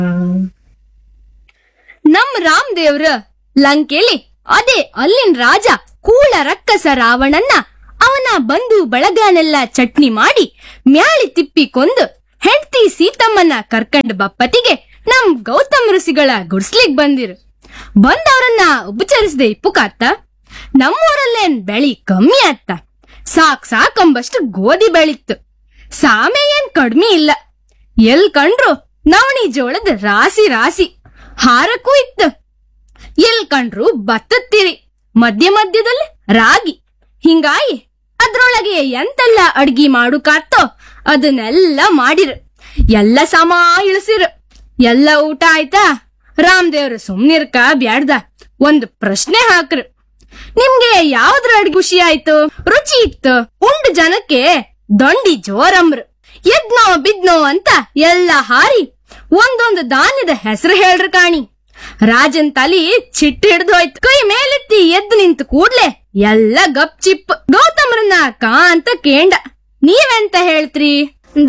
ನಮ್ ರಾಮದೇವ್ರ ಲಂಕೆಲಿ ಅದೇ ಅಲ್ಲಿನ್ ರಾಜ ಕೂಳ ರಕ್ಕಸ ರಾವಣನ್ನ ಅವನ ಬಂಧು ಬಳಗನೆಲ್ಲ ಚಟ್ನಿ ಮಾಡಿ ಮ್ಯಾಳಿ ತಿಪ್ಪಿ ಕೊಂದು ಹೆಂಡ್ತಿ ಸೀತಮ್ಮನ ಕರ್ಕಂಡ್ ಬಪ್ಪತಿಗೆ ನಮ್ ಗೌತಮ್ ಋಷಿಗಳ ಗುಡ್ಸ್ಲಿಗ್ ಬಂದಿರು. ಬಂದವರನ್ನ ಉಪಚರಿಸದೆ ಇಪ್ಪುಕಾತ್ತ. ನಮ್ಮೂರಲ್ಲೇನ್ ಬೆಳಿ ಕಮ್ಮಿ ಆತ್ತ. ಸಾಕಂಬಷ್ಟು ಗೋಧಿ ಬೆಳಿತ್ತು. ಸಾಮೆ ಏನ್ ಕಡ್ಮಿ ಇಲ್ಲ. ಎಲ್ ಕಂಡ್ರು ನವಣಿ ಜೋಳದ ರಾಸಿ ರಾಸಿ ಹಾರಕ್ಕೂ ಇತ್ತು. ಎಲ್ ಕಂಡ್ರು ಭತ್ತತ್ತಿರಿ, ಮಧ್ಯದಲ್ಲಿ ರಾಗಿ. ಹಿಂಗಾಗಿ ಅದ್ರೊಳಗೆ ಎಂತೆಲ್ಲ ಅಡ್ಗಿ ಮಾಡುಕಾತ್ತೋ ಅದನ್ನೆಲ್ಲ ಮಾಡಿರು. ಎಲ್ಲ ಸಮ ಇಳಿಸಿರು. ಎಲ್ಲ ಊಟ ಆಯ್ತಾ? ರಾಮದೇವ್ರು ಸುಮ್ನಿರ್ಕ ಬ್ಯಾಡ್ದ ಒಂದು ಪ್ರಶ್ನೆ ಹಾಕ್ರು. ನಿಮ್ಗೆ ಯಾವ್ದ್ರ ಅಡ್ಗೆ ಖುಷಿ ಆಯ್ತು, ರುಚಿ ಇತ್ತು, ಉಂಡು ಜನಕ್ಕೆ ದೊಂಡಿ ಜೋರಮ್ರು. ಎದ್ನೋ ಬಿದ್ನೋ ಅಂತ ಎಲ್ಲ ಹಾರಿ ಒಂದೊಂದು ಧಾನ್ಯದ ಹೆಸರು ಹೇಳ್ರು ಕಾಣಿ. ರಾಜನ್ ತಲಿ ಚಿಟ್ಟು ಹಿಡ್ದು ಹೋಯ್ತು. ಕೈ ಮೇಲೆತ್ತಿ ಎದ್ದು ನಿಂತು ಕೂಡ್ಲೆ ಎಲ್ಲ ಗಪ್ ಚಿಪ್. ಗೌತಮ್ರನ್ನ ಕಾ ಅಂತ ಕೇಂಡ. ನೀವೆಂತ ಹೇಳ್ತ್ರಿ?